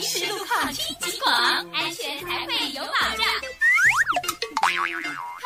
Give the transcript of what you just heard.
实路况听警广，安全才会有保障。